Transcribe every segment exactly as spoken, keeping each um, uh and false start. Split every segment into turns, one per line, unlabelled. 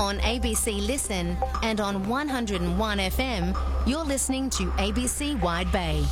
On A B C Listen and on one oh one F M, you're listening to A B C Wide Bay.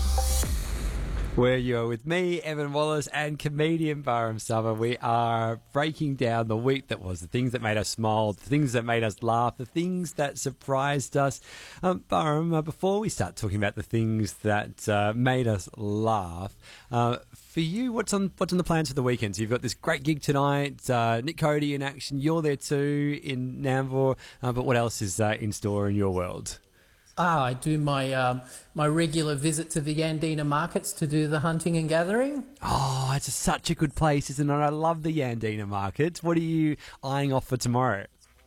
Where you're with me, Evan Wallace, and comedian Barham Summer. We are breaking down the week that was, the things that made us smile, the things that made us laugh, the things that surprised us. Um, Barham, uh, before we start talking about the things that uh, made us laugh, uh, for you, what's on what's on the plans for the weekend? So you've got this great gig tonight, uh, Nick Cody in action, you're there too in Nambour, uh, but what else is uh, in store in your world?
Ah, I do my um, my regular visit to the Yandina markets to do the hunting and gathering.
Oh, it's such a good place, isn't it? I love the Yandina markets. What are you eyeing off for tomorrow?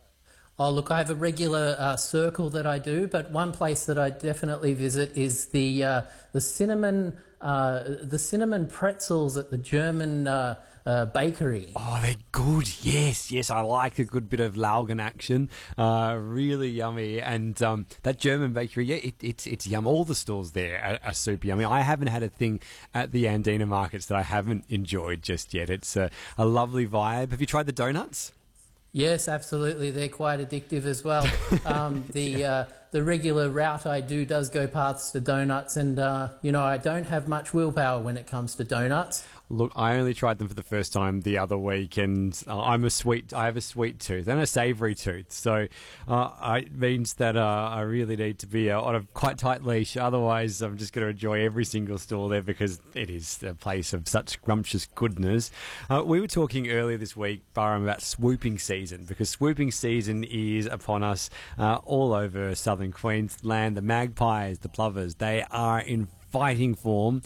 Oh, look, I have a regular uh, circle that I do, but one place that I definitely visit is the uh, the cinnamon uh, the cinnamon pretzels at the German uh, uh, bakery.
Oh, they're good. Yes, yes, I like a good bit of Laugen action. Uh, really yummy. And um, that German bakery, yeah, it, it's it's yum. All the stores there are, are super yummy. I haven't had a thing at the Yandina markets that I haven't enjoyed just yet. It's a, a lovely vibe. Have you tried the donuts?
Yes, absolutely. They're quite addictive as well. Um, the uh, the regular route I do does go past the donuts, and uh, you know, I don't have much willpower when it comes to donuts.
Look, I only tried them for the first time the other week, and uh, I'm a sweet. I have a sweet tooth and a savoury tooth, so uh, it means that uh, I really need to be uh, on a quite tight leash. Otherwise, I'm just going to enjoy every single stall there because it is a place of such scrumptious goodness. Uh, we were talking earlier this week, Barham, about swooping season, because swooping season is upon us uh, all over southern Queensland. The magpies, the plovers, they are in fighting form,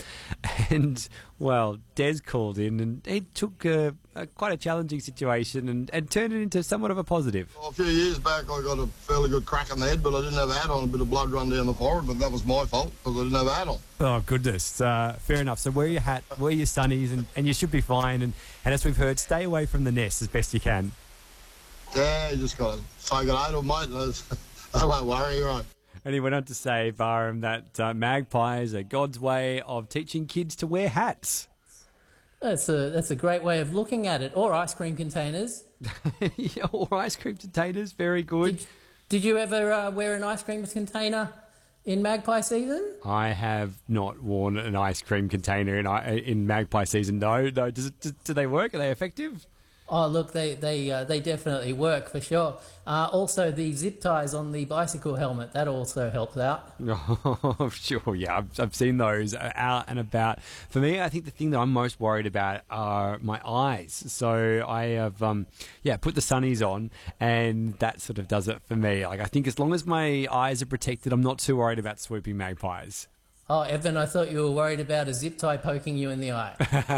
and well, Des called in and he took a, a, quite a challenging situation and, and turned it into somewhat of a positive.
Well, a few years back I got a fairly good crack on the head, but I didn't have a hat on, a bit of blood run down the forehead, but that was my fault because I didn't have a hat on.
Oh goodness, uh, fair enough. So wear your hat, wear your sunnies, and, and you should be fine, and, and as we've heard, stay away from the nest as best you can.
Yeah, you just got to say good day to them, mate. I won't worry, you're right.
And he went on to say, Barham, that uh, magpies are God's way of teaching kids to wear hats.
That's a that's a great way of looking at it. Or ice cream containers.
Yeah, or ice cream containers, very good.
Did, did you ever uh, wear an ice cream container in magpie season?
I have not worn an ice cream container in in magpie season. No, no. Does it, do, do they work? Are they effective?
Oh, look, they they uh, they definitely work for sure. Uh, also, the zip ties on the bicycle helmet, that also helps out.
Oh, sure, yeah, I've, I've seen those out and about. For me, I think the thing that I'm most worried about are my eyes. So I have, um, yeah, put the sunnies on, and that sort of does it for me. Like, I think as long as my eyes are protected, I'm not too worried about swooping magpies.
Oh, Evan, I thought you were worried about a zip tie poking you in the eye.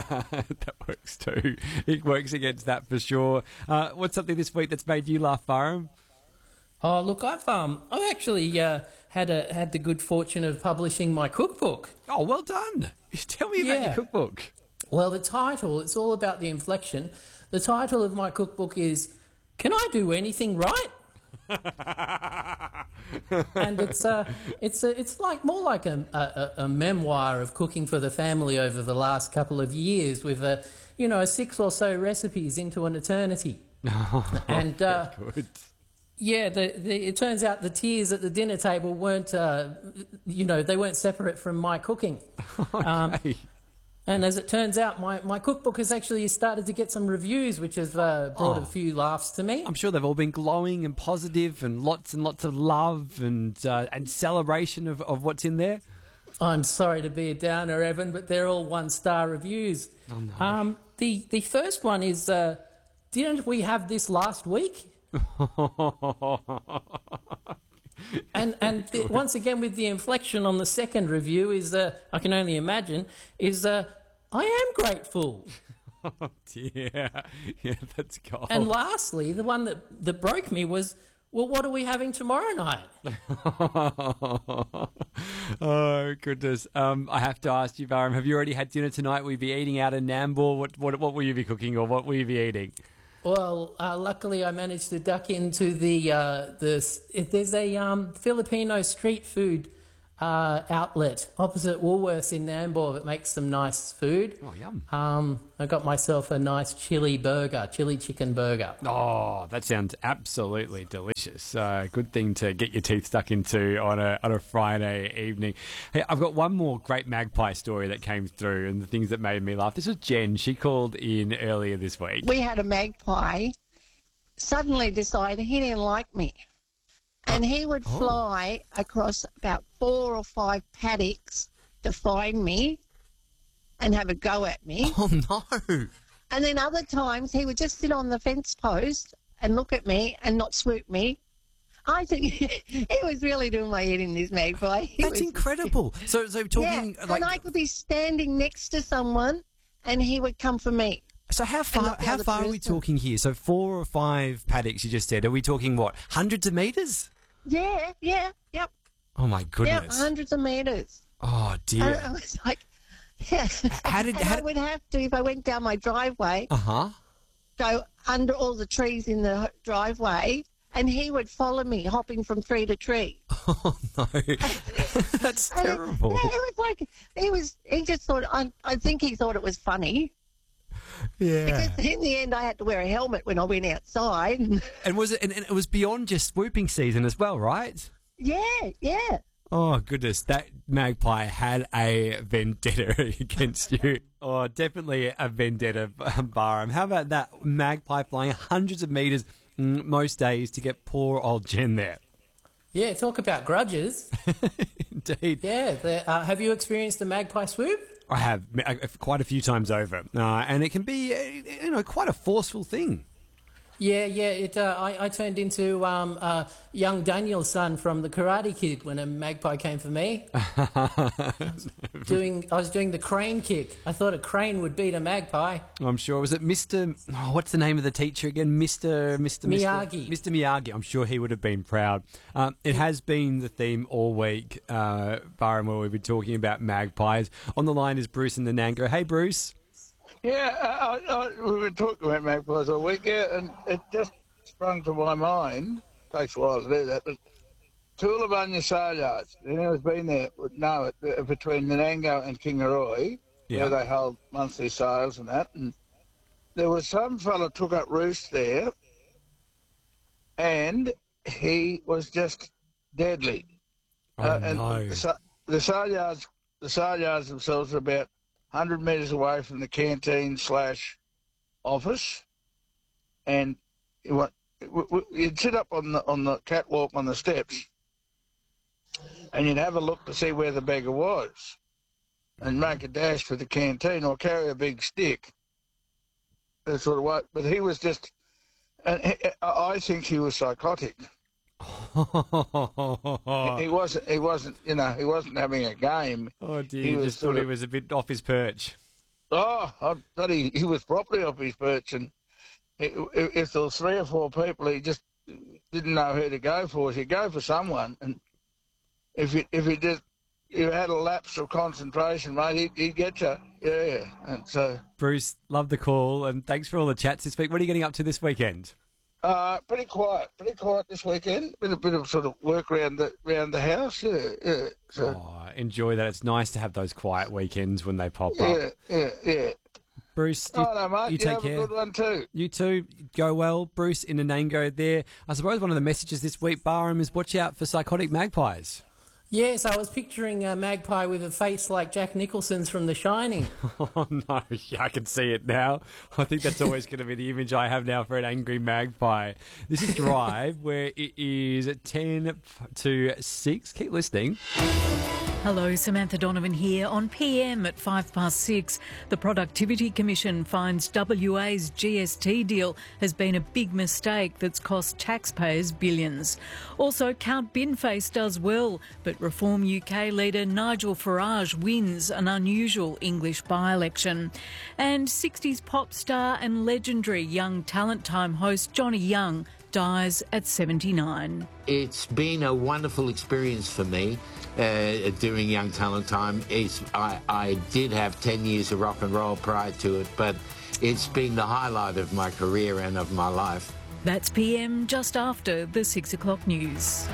That works too. It works against that for sure. Uh, what's something this week that's made you laugh, Barham?
Oh, look, I've um, I've actually uh, had a had the good fortune of publishing my cookbook.
Oh, well done. Tell me about
Yeah.
your cookbook.
Well, the title, it's all about the inflection. The title of my cookbook is, Can I Do Anything Right? And it's uh, it's uh, it's like more like a, a, a memoir of cooking for the family over the last couple of years, with a you know six or so recipes into an eternity. And uh,
Good.
yeah, the, the, it turns out the tears at the dinner table weren't uh, you know they weren't separate from my cooking. Um,
Okay.
And as it turns out, my, my cookbook has actually started to get some reviews, which have uh, brought
Oh.
a few laughs to me.
I'm sure they've all been glowing and positive and lots and lots of love and uh, and celebration of, of what's in there.
I'm sorry to be a downer, Evan, but they're all one-star reviews.
Oh, no.
Um, the, the first one is, uh, didn't we have this last week? And and the, once again with the inflection on the second review is, uh, I can only imagine, is uh, I am grateful.
Oh, dear. Yeah, that's gold.
And lastly, the one that, that broke me was, well, what are we having tomorrow night?
Oh, goodness. Um, I have to ask you, Barham, have you already had dinner tonight? Will you be eating out in Nambour? What, what, what will you be cooking or what will you be eating?
Well, uh, luckily I managed to duck into the, uh, the there's a um, Filipino street food uh, outlet opposite Woolworths in Nambour that makes some nice food.
Oh, yum.
Um, I got myself a nice chili burger, chili chicken burger.
Oh, that sounds absolutely delicious. Uh, good thing to get your teeth stuck into on a on a Friday evening. Hey, I've got one more great magpie story that came through and the things that made me laugh. This was Jen. She called in earlier this week.
We had a magpie suddenly decide he didn't like me. And he would
Oh.
fly across about four or five paddocks to find me and have a go at me.
Oh, no.
And then other times he would just sit on the fence post and look at me and not swoop me. I think he was really doing my head in, this magpie. He
That's
was-
incredible. So, so
Yeah,
talking
and
like,
I could be standing next to someone and he would come for me.
so how far?
not the
How
other
far are we
person.
talking here? So four or five paddocks you just said. Are we talking what? Hundreds of meters?
Yeah, yeah, yep,
Oh my
yep,
goodness.
hundreds of metres.
Oh
And
dear.
I was like, yeah.
How did-
and
how
I
did-
would have to, if I went down my driveway,
Uh huh.
go under all the trees in the driveway, and he would follow me, hopping from tree to tree.
Oh no. That's
And it-
terrible.
yeah, it was like he was. He just thought. I, I think he thought it was funny.
Yeah.
Because in the end, I had to wear a helmet when I went outside.
And was it? And, and it was beyond just swooping season as well, right?
yeah, yeah.
Oh, goodness. That magpie had a vendetta against you. Oh, definitely a vendetta, Barham. How about that magpie flying hundreds of metres mm, most days to get poor old Jen there?
Yeah, talk about grudges.
Indeed.
Yeah, the, uh, have you experienced a magpie swoop?
I have uh, quite a few times over. Uh, and it can be, uh, you know, quite a forceful thing.
Yeah, yeah. It. Uh, I, I turned into um, uh, young Daniel's son from the Karate Kid when a magpie came for me. doing, I was doing the crane kick. I thought a crane would beat a magpie.
I'm sure. Was it Mister Oh, what's the name of the teacher again? Mister Mister
Miyagi.
Mister Miyagi. I'm sure he would have been proud. Um, it has been the theme all week, uh, Barham, where we've been talking about magpies. On the line is Bruce in the Nango. Hey, Bruce.
Yeah, I, I, we were talking about magpies all week, yeah, and it just sprung to my mind. Takes a while to do that, but Toolabunya sale yards. Anyone's been there would know it, uh, between Nanango and Kingaroy,
Yeah.
where they hold monthly sales and that. And there was some fella took up roost there, and he was just deadly.
Oh,
Uh, and
no.
the, sa- the sale yards, the sale yards themselves are about one hundred metres away from the canteen slash office, and you want, w- w- you'd sit up on the on the catwalk on the steps, and you'd have a look to see where the beggar was, and make a dash for the canteen or carry a big stick. That sort of way. But he was just, and he, I I think he was psychotic.
oh,
He wasn't. He wasn't. You know, he wasn't having a game.
dear.
he
You
was
just thought
sort
he
of-
was a bit off his perch.
Oh, I thought he, he was properly off his perch, and i- i- if there was three or four people, he just didn't know who to go for. He'd go for someone, and if you if he just you had a lapse of concentration, mate, he'd, he'd get you. Yeah, and so
Bruce, love the call, and thanks for all the chats this week. What are you getting up to this weekend?
uh, pretty quiet, pretty quiet this weekend. Been a bit of sort of work around the around the house. Yeah, yeah. So
Oh, enjoy that. It's nice to have those quiet weekends when they pop up.
yeah, yeah, yeah.
Bruce, you,
Oh no, mate,
you
you,
take
have
care.
a good one too.
You too. Go well. Bruce in Nanango there. I suppose one of the messages this week, Barham, is watch out for psychotic magpies.
Yes, I was picturing a magpie with a face like Jack Nicholson's from The Shining.
Oh, no. Yeah, I can see it now. I think that's always going to be the image I have now for an angry magpie. This is Drive, where it is ten to six. Keep listening.
Hello, Samantha Donovan here. On P M at five past six, the Productivity Commission finds W A's G S T deal has been a big mistake that's cost taxpayers billions. Also, Count Binface does well, but Reform U K leader Nigel Farage wins an unusual English by-election. And sixties pop star and legendary Young Talent Time host Johnny Young dies at seventy-nine.
It's been a wonderful experience for me uh, during Young Talent Time. It's, I, I did have ten years of rock and roll prior to it, but it's been the highlight of my career and of my life.
That's P M just after the six o'clock news.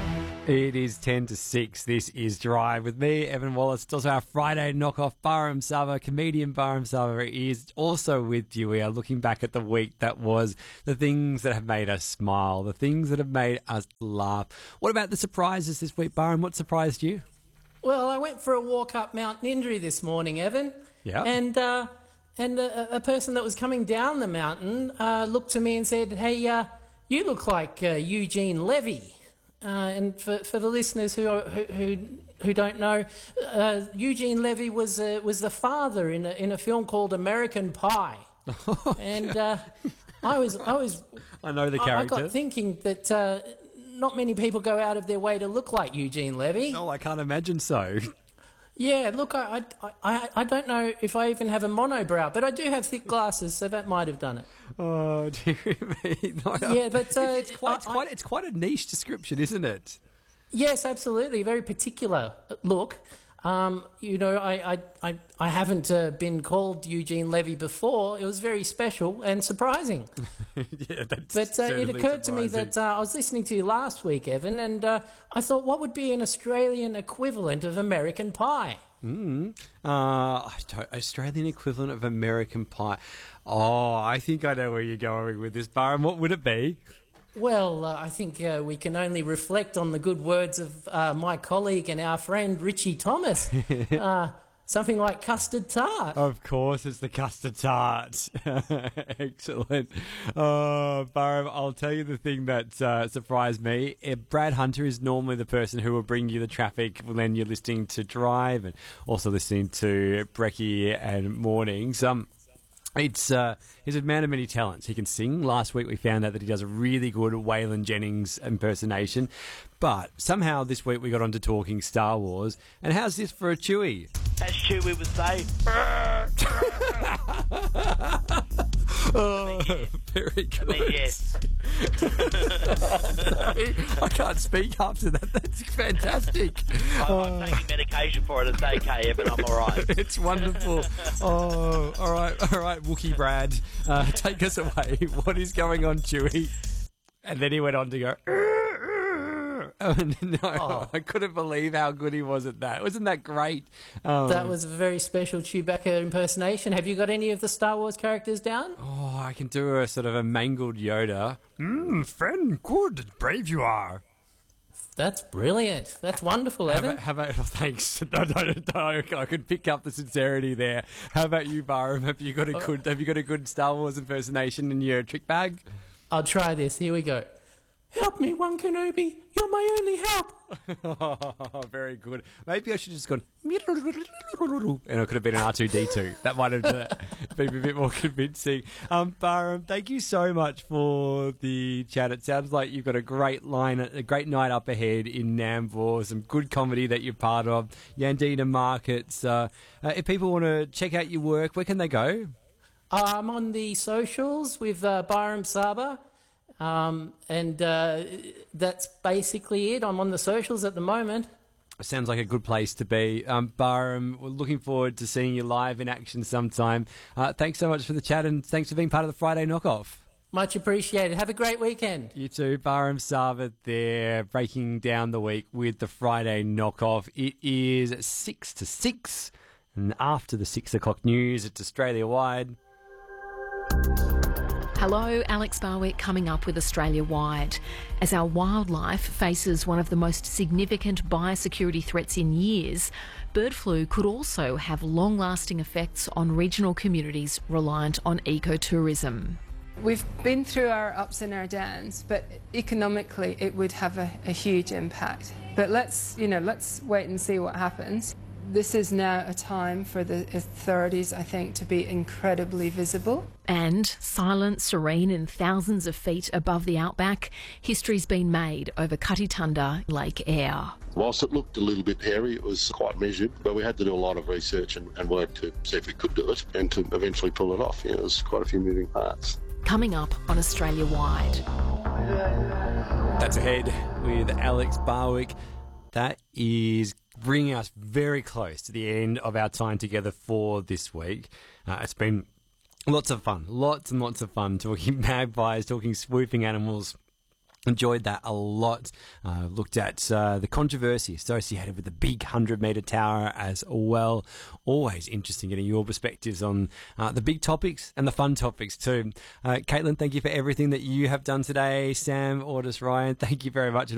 It is ten to six. This is Drive with me, Evan Wallace. It's also our Friday knockoff. Barham Sava, comedian Barham Sava, is also with you. We are looking back at the week that was, the things that have made us smile, the things that have made us laugh. What about the surprises this week, Barham? What surprised you?
Well, I went for a walk up Mount Nindri this morning, Evan.
Yeah.
And uh, and a, a person that was coming down the mountain uh, looked to me and said, "Hey, uh, you look like uh, Eugene Levy." Uh, and for, for the listeners who, are, who who who don't know, uh, Eugene Levy was uh, was the father in a in a film called American Pie, and uh, I was I was
I know the
I,
character.
I got thinking that uh, not many people go out of their way to look like Eugene Levy.
No, I can't imagine so.
Yeah, look, I, I, I, I don't know if I even have a monobrow, but I do have thick glasses, so that might have done it.
Oh, dear me. No, no.
Yeah, but uh,
it's, it's, quite,
I-
it's, quite, it's quite a niche description, isn't it?
Yes, absolutely. Very particular look. Um, you know, I I, I, I haven't uh, been called Eugene Levy before. It was very special and surprising.
Yeah, that's
But uh, it
certainly
occurred to me
surprising.
that uh, I was listening to you last week, Evan, and uh, I thought, what would be an Australian equivalent of American Pie?
Mm. Uh, I don't- Australian equivalent of American Pie. Oh, I think I know where you're going with this, Barham. What would it be?
Well, uh, I think uh, we can only reflect on the good words of uh, my colleague and our friend Richie Thomas. uh, something like custard tart.
Of course, it's the custard tart. Excellent. Oh, Barham, I'll tell you the thing that uh, surprised me. Uh, Brad Hunter is normally the person who will bring you the traffic when you're listening to Drive and also listening to Brekkie and Mornings. Um, It's uh, he's a man of many talents. He can sing. Last week we found out that he does a really good Waylon Jennings impersonation. But somehow this week we got onto talking Star Wars. And how's this for a Chewie?
As Chewie would say.
Oh, very good.
I mean, yes.
I can't speak after that. That's fantastic.
I'm, I'm taking medication for it. It's okay, Evan. I'm all right.
It's wonderful. Oh, all right, all right, Wookie Brad, uh, take us away. What is going on, Chewie? And then he went on to go. Oh, no,
Oh.
I couldn't believe how good he was at that. Wasn't that great? Um,
That was a very special Chewbacca impersonation. Have you got any of the Star Wars characters down?
Oh, I can do a sort of a mangled Yoda. Mmm, friend, good, brave you are.
That's brilliant. That's wonderful,
How
Evan.
about, how about oh, thanks. No, no, no, I could pick up the sincerity there. How about you, Barham? Have you got a good? Have you got a good Star Wars impersonation in your trick bag?
I'll try this. Here we go. Help me, One Kenobi. You're my only help.
Oh, very good. Maybe I should have just gone, and it could have been an R two D two. That might have uh, been a bit more convincing. Um, Barham, thank you so much for the chat. It sounds like you've got a great line, a great night up ahead in Nambour, some good comedy that you're part of, Yandina Markets. Uh, uh, if people want to check out your work, where can they go?
Uh, I'm on the socials with uh, Barham Saba. Um, and uh, that's basically it. I'm on the socials at the moment.
Sounds like a good place to be. Um, Barham, we're looking forward to seeing you live in action sometime. Uh, thanks so much for the chat and thanks for being part of the Friday Knockoff.
Much appreciated. Have a great weekend.
You too. Barham Sava there, breaking down the week with the Friday Knockoff. It is six to six, and after the six o'clock news, it's Australia-wide.
Hello, Alex Barwick coming up with Australia-wide. As our wildlife faces one of the most significant biosecurity threats in years, bird flu could also have long-lasting effects on regional communities reliant on ecotourism.
We've been through our ups and our downs, but economically it would have a, a huge impact. But let's, you know, let's wait and see what happens. This is now a time for the authorities, I think, to be incredibly visible.
And silent, serene and thousands of feet above the outback, history's been made over Cutitunda Lake Eyre.
Whilst it looked a little bit hairy, it was quite measured, but we had to do a lot of research and, and work to see if we could do it and to eventually pull it off. You know, there's quite a few moving parts.
Coming up on Australia-wide.
That's ahead with Alex Barwick. That is bringing us very close to the end of our time together for this week. Uh, it's been lots of fun, lots and lots of fun talking magpies, talking swooping animals, Enjoyed that a lot. Uh, looked at uh, the controversy associated with the big one hundred metre tower as well. Always interesting getting your perspectives on uh, the big topics and the fun topics too. Uh, Caitlin, thank you for everything that you have done today. Sam, Ordis, Ryan, thank you very much.